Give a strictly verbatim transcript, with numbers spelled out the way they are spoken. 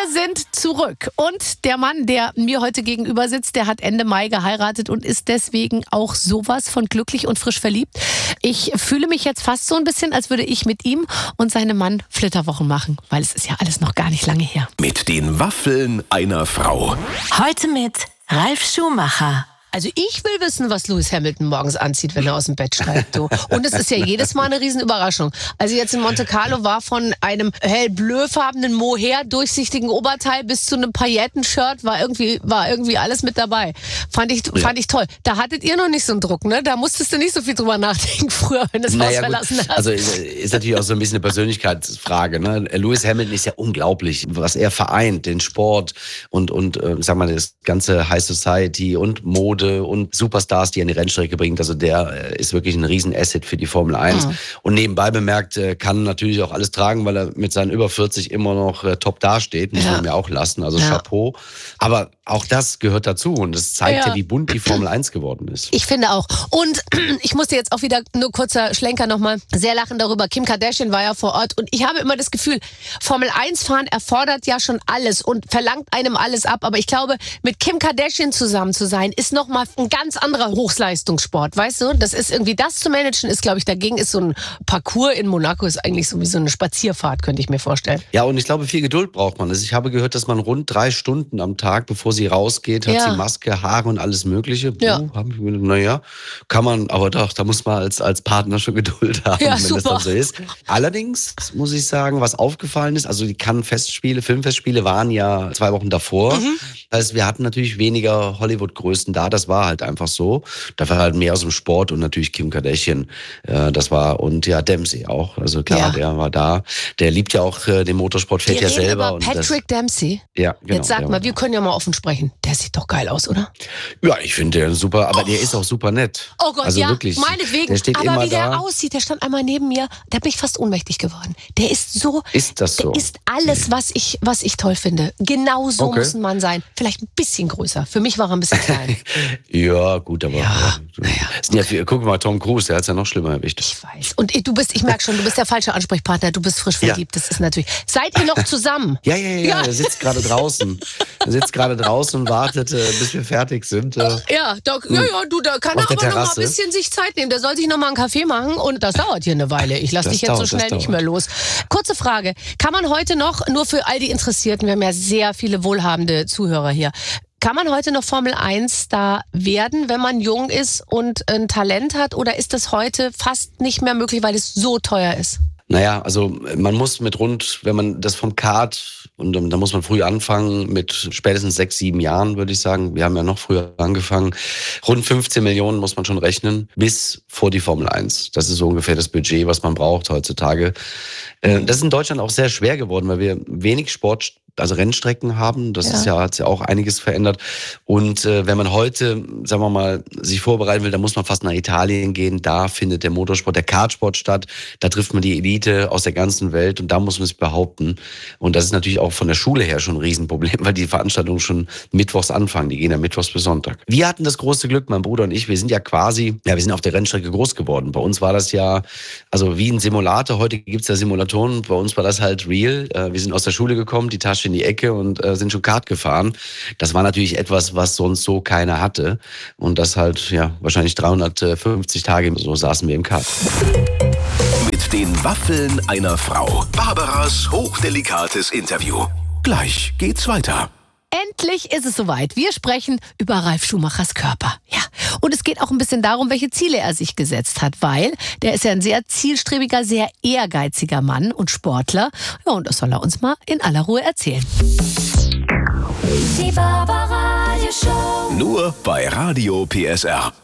sind zurück und der Mann, der mir heute gegenüber sitzt, der hat Ende Mai geheiratet und ist deswegen auch sowas von glücklich und frisch verliebt. Ich fühle mich jetzt fast so ein bisschen, als würde ich mit ihm und seinem Mann Flitterwochen machen, weil es ist ja alles noch gar nicht lange her. Mit den Waffeln einer Frau. Heute mit Ralf Schumacher. Also ich will wissen, was Lewis Hamilton morgens anzieht, wenn er aus dem Bett steigt. Du. Und es ist ja jedes Mal eine Riesenüberraschung. Also jetzt in Monte Carlo war von einem hellblöfarbenen Mohair durchsichtigen Oberteil bis zu einem Pailletten-Shirt war irgendwie, war irgendwie alles mit dabei. Fand ich, ja. fand ich toll. Da hattet ihr noch nicht so einen Druck, ne? Da musstest du nicht so viel drüber nachdenken früher, wenn du das naja, Haus verlassen gut. hast. Also ist natürlich auch so ein bisschen eine Persönlichkeitsfrage. Ne? Lewis Hamilton ist ja unglaublich, was er vereint, den Sport und, und äh, sag mal, das ganze High Society und Mode und Superstars, die an die Rennstrecke bringt. Also der ist wirklich ein Riesen-Asset für die Formel eins. Mhm. Und nebenbei bemerkt, kann natürlich auch alles tragen, weil er mit seinen über vierzig immer noch top dasteht. Muss ja. man mir auch lassen. Also ja. Chapeau. Aber auch das gehört dazu. Und das zeigt ja, ja wie bunt die Formel eins geworden ist. Ich finde auch. Und ich musste jetzt auch wieder, nur kurzer Schlenker nochmal, sehr lachen darüber. Kim Kardashian war ja vor Ort. Und ich habe immer das Gefühl, Formel eins fahren erfordert ja schon alles und verlangt einem alles ab. Aber ich glaube, mit Kim Kardashian zusammen zu sein, ist noch mal ein ganz anderer Hochleistungssport, weißt du? Das ist irgendwie, das zu managen ist, glaube ich, dagegen ist so ein Parcours in Monaco ist eigentlich so wie so eine Spazierfahrt, könnte ich mir vorstellen. Ja, und ich glaube, viel Geduld braucht man. Also ich habe gehört, dass man rund drei Stunden am Tag, bevor sie rausgeht, hat ja. sie Maske, Haare und alles Mögliche. Ja. Oh, naja, kann man, aber doch, da muss man als, als Partner schon Geduld haben, ja, wenn super. das dann so ist. Allerdings muss ich sagen, was aufgefallen ist, also die Cannes-Festspiele, Filmfestspiele waren ja zwei Wochen davor. Mhm. Das heißt, wir hatten natürlich weniger Hollywood-Größen da, das war halt einfach so. Da war halt mehr aus dem Sport und natürlich Kim Kardashian, äh, das war, und ja, Dempsey auch. Also klar, ja. der war da. Der liebt ja auch äh, den Motorsport, fährt ja selber. Über Patrick das, Dempsey? Ja, genau. Jetzt sag mal, wir können ja mal offen sprechen. Der sieht doch geil aus, oder? Ja, ich finde den super, aber oh. der ist auch super nett. Oh Gott, also ja, wirklich, meinetwegen. Der steht aber immer wie der da. aussieht, der stand einmal neben mir, da bin ich fast ohnmächtig geworden. Der ist so, ist das so? Der ist alles, was ich, was ich toll finde. Genau so okay. muss ein Mann sein. Vielleicht ein bisschen größer. Für mich war er ein bisschen klein. Ja, gut, aber ja, ja, ja. Ja, guck mal, Tom Cruise, der hat es ja noch schlimmer erwischt. Ich weiß. Und du bist, ich merke schon, du bist der falsche Ansprechpartner, du bist frisch verliebt. Ja. Das ist natürlich. Seid ihr noch zusammen? Ja, ja, ja, ja. Er sitzt gerade draußen. Er sitzt gerade draußen und wartet, äh, bis wir fertig sind. Äh, ja, da, ja, ja, du, da kann er aber noch mal ein bisschen sich Zeit nehmen. Der soll sich noch mal einen Kaffee machen und das dauert hier eine Weile. Ich lasse dich jetzt dauert, so schnell nicht mehr los. Kurze Frage. Kann man heute noch, nur für all die Interessierten, wir haben ja sehr viele wohlhabende Zuhörer hier, kann man heute noch Formel eins Star werden, wenn man jung ist und ein Talent hat? Oder ist das heute fast nicht mehr möglich, weil es so teuer ist? Naja, also man muss mit rund, wenn man das vom Kart, und da muss man früh anfangen, mit spätestens sechs, sieben Jahren, würde ich sagen. Wir haben ja noch früher angefangen. Rund fünfzehn Millionen muss man schon rechnen, bis vor die Formel eins. Das ist so ungefähr das Budget, was man braucht heutzutage. Das ist in Deutschland auch sehr schwer geworden, weil wir wenig Sport, also Rennstrecken haben. Das ja. ist ja, hat ja auch einiges verändert. Und äh, wenn man heute, sagen wir mal, sich vorbereiten will, dann muss man fast nach Italien gehen. Da findet der Motorsport, der Kartsport statt. Da trifft man die Elite aus der ganzen Welt und da muss man sich behaupten. Und das ist natürlich auch von der Schule her schon ein Riesenproblem, weil die Veranstaltungen schon mittwochs anfangen. Die gehen ja mittwochs bis Sonntag. Wir hatten das große Glück, mein Bruder und ich, wir sind ja quasi, ja, wir sind auf der Rennstrecke groß geworden. Bei uns war das ja, also wie ein Simulator. Heute gibt's ja Simulatoren. Bei uns war das halt real. Wir sind aus der Schule gekommen, die Tasche in die Ecke und äh, sind schon Kart gefahren. Das war natürlich etwas, was sonst so keiner hatte. Und das halt, ja, wahrscheinlich dreihundertfünfzig Tage, so saßen wir im Kart. Mit den Waffeln einer Frau. Barbaras hochdelikates Interview. Gleich geht's weiter. Endlich ist es soweit. Wir sprechen über Ralf Schumachers Körper. Ja. Und es geht auch ein bisschen darum, welche Ziele er sich gesetzt hat, weil der ist ja ein sehr zielstrebiger, sehr ehrgeiziger Mann und Sportler. Ja, und das soll er uns mal in aller Ruhe erzählen. Die Barbara Radio Show. Nur bei Radio P S R.